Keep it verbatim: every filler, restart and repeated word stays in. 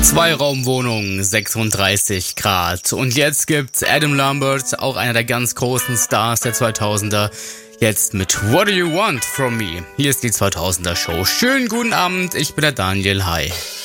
Zweiraumwohnung, sechsunddreißig Grad. Und jetzt gibt's Adam Lambert, auch einer der ganz großen Stars der zweitausender, jetzt mit What Do You Want From Me? Hier ist die zweitausender Show. Schönen guten Abend, ich bin der Daniel, hi.